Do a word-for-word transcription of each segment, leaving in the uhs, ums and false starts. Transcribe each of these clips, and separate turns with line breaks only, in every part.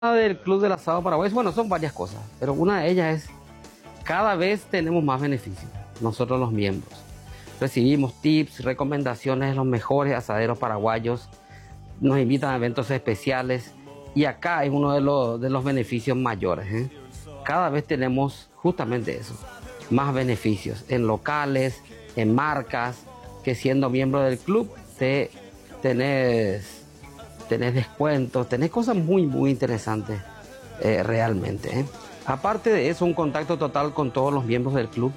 Del Club del Asado Paraguay, bueno, son varias cosas, pero una de ellas es cada vez tenemos más beneficios, nosotros los miembros. Recibimos tips, recomendaciones de los mejores asaderos paraguayos, nos invitan a eventos especiales y acá es uno de los, de los beneficios mayores, ¿eh? Cada vez tenemos justamente eso, más beneficios en locales, en marcas, que siendo miembro del club te tenés... tenés descuentos, tenés cosas muy, muy interesantes eh, realmente. ¿eh? Aparte de eso, un contacto total con todos los miembros del club,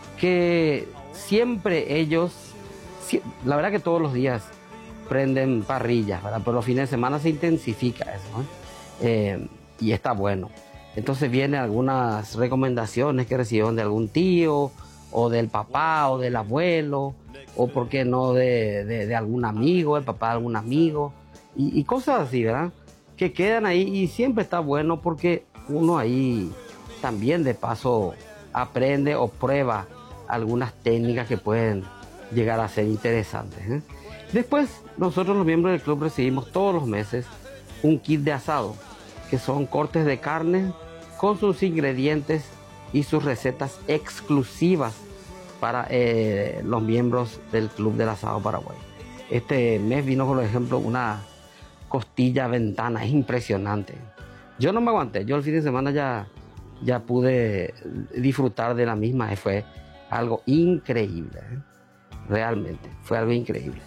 que siempre ellos, si, la verdad que todos los días prenden parrillas, ¿verdad? Pero los fines de semana se intensifica eso, ¿eh? Eh, y está bueno. Entonces vienen algunas recomendaciones que recibieron de algún tío, o del papá, o del abuelo, o por qué no de, de, de algún amigo, el papá de algún amigo. Y, y cosas así, ¿verdad? Que quedan ahí y siempre está bueno porque uno ahí también de paso aprende o prueba algunas técnicas que pueden llegar a ser interesantes, ¿eh? Después, nosotros los miembros del club recibimos todos los meses un kit de asado, que son cortes de carne con sus ingredientes y sus recetas exclusivas para eh, los miembros del Club del Asado Paraguay. Este mes vino, por ejemplo, una costilla ventana, es impresionante. Yo no me aguanté, yo el fin de semana ya, ya pude disfrutar de la misma, fue algo increíble, ¿eh? Realmente, fue algo increíble.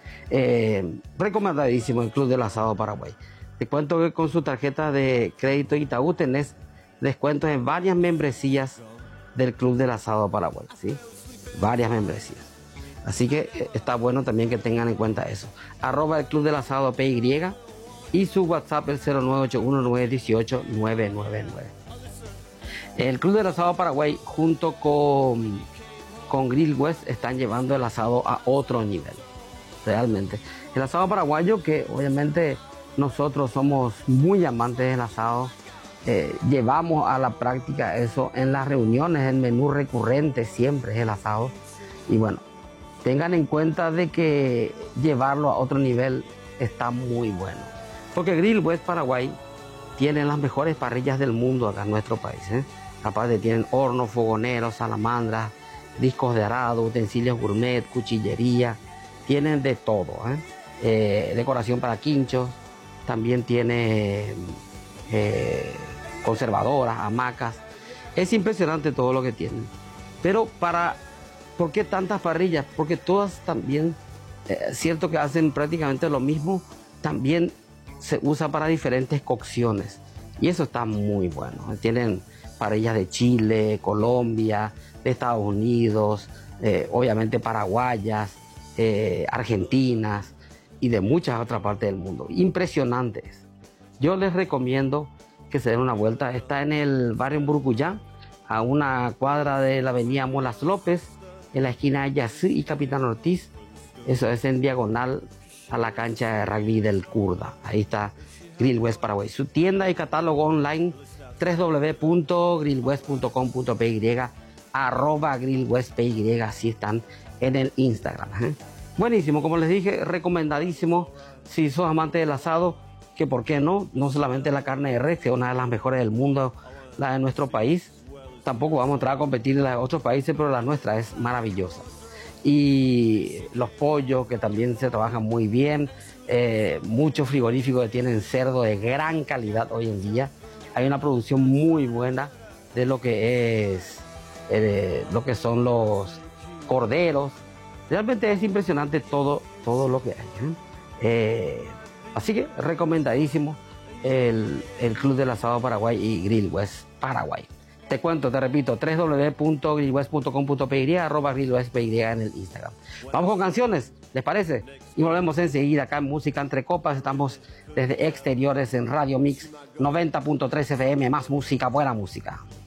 Eh, recomendadísimo el Club del Asado Paraguay. Te cuento que con su tarjeta de crédito Itaú tenés descuentos en varias membresías del Club del Asado Paraguay, ¿sí? Varias membresías. Así que eh, está bueno también que tengan en cuenta eso. Arroba el Club del Asado P Y y su WhatsApp el cero nueve ocho uno nueve uno ocho nueve nueve nueve. El Club del Asado Paraguay junto con, con Grill West están llevando el asado a otro nivel. Realmente. El asado paraguayo, que obviamente nosotros somos muy amantes del asado, eh, llevamos a la práctica eso en las reuniones, el menú recurrente siempre es el asado. Y bueno, tengan en cuenta de que llevarlo a otro nivel está muy bueno. Porque Grill West Paraguay tiene las mejores parrillas del mundo acá en nuestro país, ¿eh? Aparte tienen hornos, fogoneros, salamandras, discos de arado, utensilios gourmet, cuchillería. Tienen de todo, ¿eh? Eh, decoración para quinchos. También tiene eh, conservadoras, hamacas. Es impresionante todo lo que tienen. Pero para... ¿Por qué tantas parrillas? Porque todas también, es eh, cierto que hacen prácticamente lo mismo, también se usa para diferentes cocciones. Y eso está muy bueno. Tienen parrillas de Chile, Colombia, de Estados Unidos, eh, obviamente paraguayas, eh, argentinas y de muchas otras partes del mundo. Impresionantes. Yo les recomiendo que se den una vuelta. Está en el barrio Burucuyá, a una cuadra de la avenida Molas López, en la esquina de Yací y Capitán Ortiz. Eso es en diagonal a la cancha de rugby del Kurda. Ahí está Grill West Paraguay. Su tienda y catálogo online doble u doble u doble u punto grill west punto com punto p y, arroba Grill West P Y, así están en el Instagram, ¿eh? Buenísimo, como les dije, recomendadísimo si sos amante del asado, que por qué no, no solamente la carne de res, que es una de las mejores del mundo, la de nuestro país. Tampoco vamos a entrar a competir en la de otros países, pero la nuestra es maravillosa. Y los pollos, que también se trabajan muy bien. Eh, muchos frigoríficos que tienen cerdo de gran calidad hoy en día. Hay una producción muy buena de lo que es eh, lo que son los corderos. Realmente es impresionante todo, todo lo que hay, ¿eh? Eh, así que recomendadísimo el, el Club del Asado Paraguay y Grill West Paraguay. Te cuento, te repito, doble u doble u doble u punto grill west punto com punto p y, arroba Grill West P Y en el Instagram. Vamos con canciones, ¿les parece? Y volvemos enseguida acá en Música Entre Copas. Estamos desde exteriores en Radio Mix noventa punto tres F M, más música, buena música.